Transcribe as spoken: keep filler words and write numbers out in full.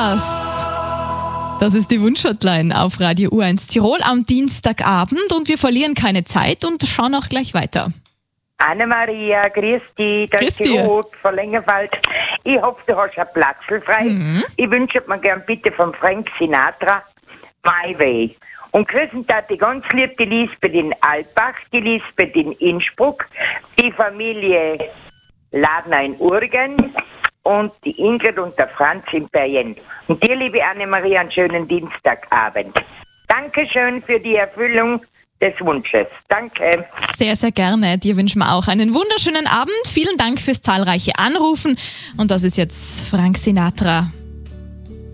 das. Das ist die Wunschhotline auf Radio U eins Tirol am Dienstagabend und wir verlieren keine Zeit und schauen auch gleich weiter. Anne-Maria, grüß dich, das Grüß ist die dir. Ruth von Längerwald. Ich hoffe, du hast einen Platz frei. Mhm. Ich wünsche mir gern bitte von Frank Sinatra My Way. Und grüßen tat die ganz lieb die Lisbeth in Altbach, die Lisbeth in Innsbruck, die Familie Ladner in Urgen und die Ingrid und der Franz in Perjen. Und dir, liebe Anne-Maria, einen schönen Dienstagabend. Dankeschön für die Erfüllung des Wunsches. Danke. Sehr, sehr gerne. Dir wünschen wir auch einen wunderschönen Abend. Vielen Dank fürs zahlreiche Anrufen. Und das ist jetzt Frank Sinatra.